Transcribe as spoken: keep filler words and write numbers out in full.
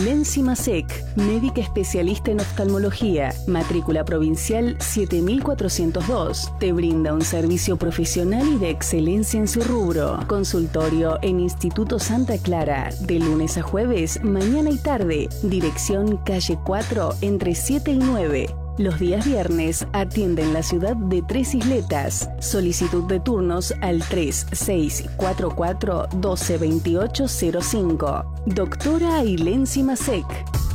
Lenzi Masek, médica especialista en oftalmología, matrícula provincial siete mil cuatrocientos dos. Te brinda un servicio profesional y de excelencia en su rubro. Consultorio en Instituto Santa Clara, de lunes a jueves, mañana y tarde. Dirección calle cuatro, entre siete y nueve. Los días viernes atiende en la ciudad de Tres Isletas. Solicitud de turnos al tres seis cuatro cuatro, uno dos dos ocho cero cinco. Doctora Lenzi Masek.